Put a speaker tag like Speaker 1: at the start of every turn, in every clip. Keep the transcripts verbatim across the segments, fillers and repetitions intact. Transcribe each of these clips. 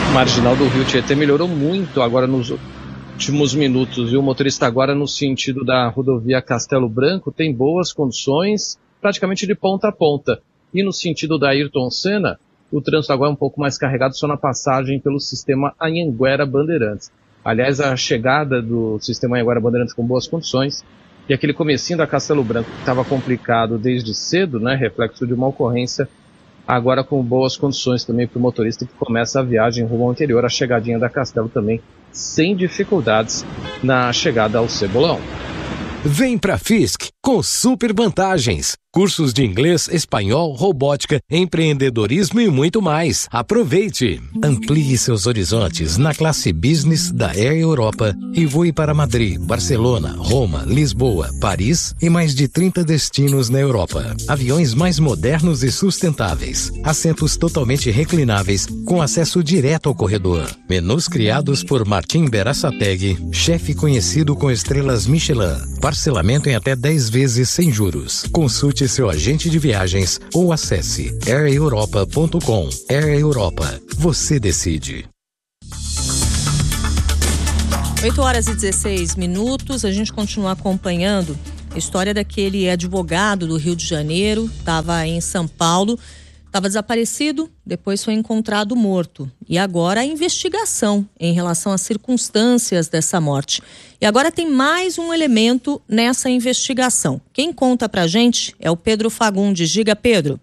Speaker 1: Marginal do Rio Tietê melhorou muito agora nos últimos minutos, e o motorista agora no sentido da rodovia Castelo Branco tem boas condições, praticamente de ponta a ponta. E no sentido da Ayrton Senna, o trânsito agora é um pouco mais carregado só na passagem pelo sistema Anhanguera Bandeirantes. Aliás, a chegada do sistema Anhanguera Bandeirantes com boas condições, e aquele comecinho da Castelo Branco que estava complicado desde cedo, né, reflexo de uma ocorrência, agora com boas condições também para o motorista que começa a viagem rumo ao interior, a chegadinha da Castelo também sem dificuldades na chegada ao Cebolão.
Speaker 2: Vem pra Fisk com super vantagens. Cursos de inglês, espanhol, robótica, empreendedorismo e muito mais. Aproveite! Amplie seus horizontes na classe Business da Air Europa e voe para Madrid, Barcelona, Roma, Lisboa, Paris e mais de trinta destinos na Europa. Aviões mais modernos e sustentáveis. Assentos totalmente reclináveis com acesso direto ao corredor. Menus criados por Martim Berasategui, chefe conhecido com estrelas Michelin. Parcelamento em até dez vezes sem juros. Consulte seu agente de viagens ou acesse air europa ponto com. Air Europa. Você decide.
Speaker 3: oito horas e dezesseis minutos. A gente continua acompanhando a história daquele advogado do Rio de Janeiro. Estava em São Paulo. Estava desaparecido, depois foi encontrado morto. E agora a investigação em relação às circunstâncias dessa morte. E agora tem mais um elemento nessa investigação. Quem conta pra gente é o Pedro Fagundes. Diga, Pedro.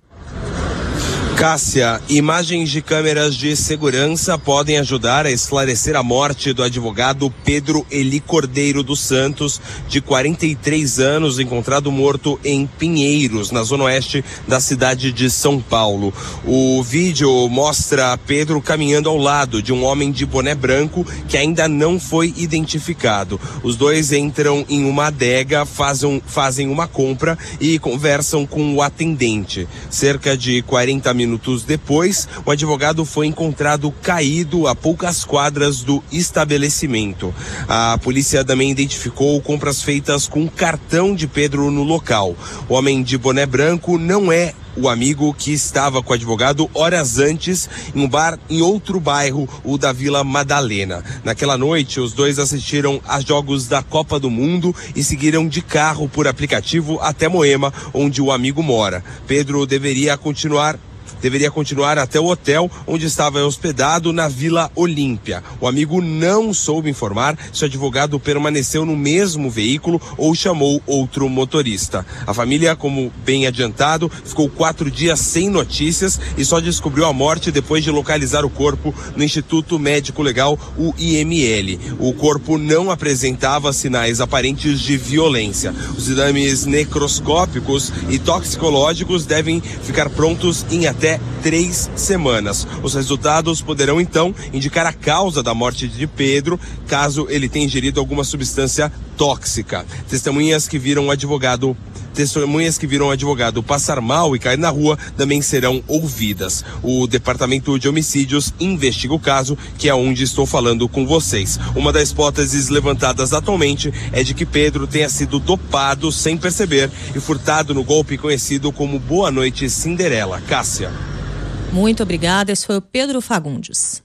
Speaker 4: Cássia, imagens de câmeras de segurança podem ajudar a esclarecer a morte do advogado Pedro Eli Cordeiro dos Santos, de quarenta e três anos, encontrado morto em Pinheiros, na zona oeste da cidade de São Paulo. O vídeo mostra Pedro caminhando ao lado de um homem de boné branco que ainda não foi identificado. Os dois entram em uma adega, fazem, fazem uma compra e conversam com o atendente. Cerca de quarenta minutos Minutos depois, o advogado foi encontrado caído a poucas quadras do estabelecimento. A polícia também identificou compras feitas com cartão de Pedro no local. O homem de boné branco não é o amigo que estava com o advogado horas antes em um bar em outro bairro, o da Vila Madalena. Naquela noite, os dois assistiram a jogos da Copa do Mundo e seguiram de carro por aplicativo até Moema, onde o amigo mora. Pedro deveria continuar Deveria continuar até o hotel onde estava hospedado na Vila Olímpia. O amigo não soube informar se o advogado permaneceu no mesmo veículo ou chamou outro motorista. A família, como bem adiantado, ficou quatro dias sem notícias e só descobriu a morte depois de localizar o corpo no Instituto Médico Legal, o I M L. O corpo não apresentava sinais aparentes de violência. Os exames necroscópicos e toxicológicos devem ficar prontos em até três semanas. Os resultados poderão então indicar a causa da morte de Pedro, caso ele tenha ingerido alguma substância tóxica. Testemunhas que viram o advogado Testemunhas que viram o advogado passar mal e cair na rua também serão ouvidas. O Departamento de Homicídios investiga o caso, que é onde estou falando com vocês. Uma das hipóteses levantadas atualmente é de que Pedro tenha sido dopado sem perceber e furtado no golpe conhecido como Boa Noite Cinderela. Cássia.
Speaker 3: Muito obrigada. Esse foi o Pedro Fagundes.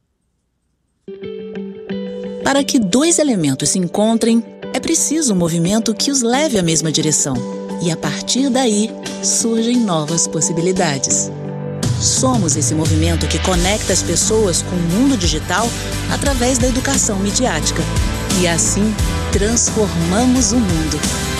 Speaker 5: Para que dois elementos se encontrem, é preciso um movimento que os leve à mesma direção. E a partir daí, surgem novas possibilidades. Somos esse movimento que conecta as pessoas com o mundo digital através da educação midiática. E assim, transformamos o mundo.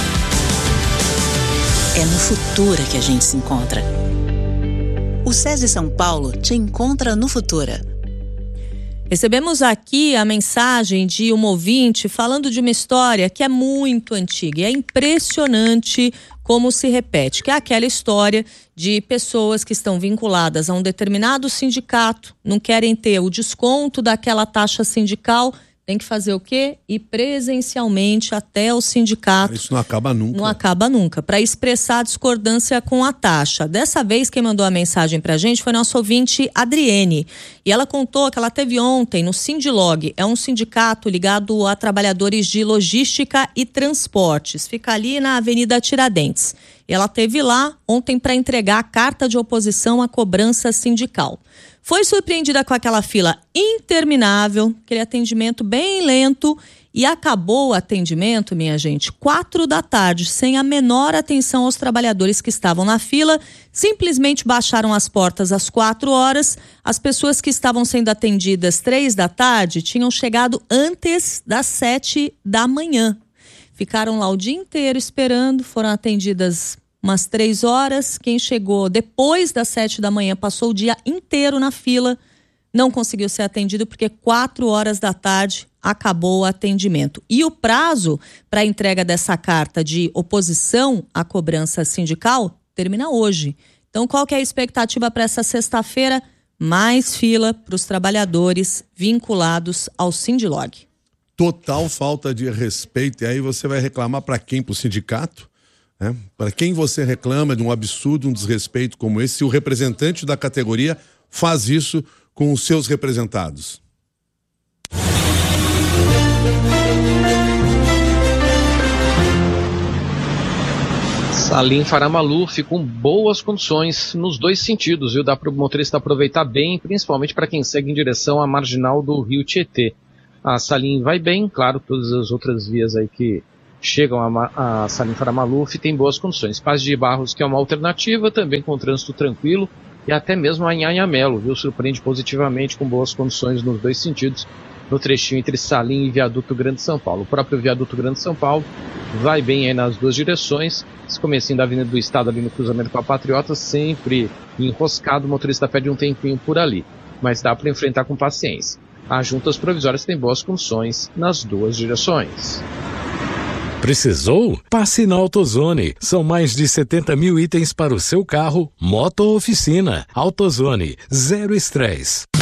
Speaker 5: É no Futura que a gente se encontra. O SESI São Paulo te encontra no Futura.
Speaker 3: Recebemos aqui a mensagem de um ouvinte falando de uma história que é muito antiga e é impressionante como se repete, que é aquela história de pessoas que estão vinculadas a um determinado sindicato, não querem ter o desconto daquela taxa sindical, tem que fazer o quê? Ir presencialmente até o sindicato.
Speaker 6: Isso não acaba nunca.
Speaker 3: Não acaba nunca, para expressar a discordância com a taxa. Dessa vez, quem mandou a mensagem pra gente foi nosso ouvinte Adriene. E ela contou que ela teve ontem no Sindilog, é um sindicato ligado a trabalhadores de logística e transportes. Fica ali na Avenida Tiradentes. E ela teve lá ontem para entregar a carta de oposição à cobrança sindical. foi surpreendida com aquela fila interminável, aquele atendimento bem lento, e acabou o atendimento, minha gente, quatro da tarde, sem a menor atenção aos trabalhadores que estavam na fila. Simplesmente baixaram as portas às quatro horas. As pessoas que estavam sendo atendidas três da tarde tinham chegado antes das sete da manhã. Ficaram lá o dia inteiro esperando, foram atendidas umas três horas. Quem chegou depois das sete da manhã passou o dia inteiro na fila, não conseguiu ser atendido porque quatro horas da tarde acabou o atendimento. E o prazo para a entrega dessa carta de oposição à cobrança sindical termina hoje. Então, qual que é a expectativa para essa sexta-feira? Mais fila para os trabalhadores vinculados ao Sindilog.
Speaker 6: Total falta de respeito. E aí você vai reclamar para quem? Para o sindicato? Né? Para quem você reclama de um absurdo, um desrespeito como esse, se o representante da categoria faz isso com os seus representados?
Speaker 1: Salim Faramaluf com boas condições nos dois sentidos, viu? Dá para o motorista aproveitar bem, principalmente para quem segue em direção à marginal do Rio Tietê. A Salim vai bem, claro, todas as outras vias aí que chegam a, a Salim Faramaluf tem boas condições. Paz de Barros, que é uma alternativa, também com trânsito tranquilo, e até mesmo a Anhanhamelo, viu? Surpreende positivamente com boas condições nos dois sentidos, no trechinho entre Salim e Viaduto Grande São Paulo. O próprio Viaduto Grande São Paulo vai bem aí nas duas direções. Esse comecinho da Avenida do Estado ali no cruzamento com a Patriota, sempre enroscado, o motorista pede um tempinho por ali, mas dá para enfrentar com paciência. As juntas provisórias têm boas condições nas duas direções.
Speaker 2: Precisou? Passe na AutoZone. São mais de setenta mil itens para o seu carro, moto ou oficina. AutoZone, zero estresse.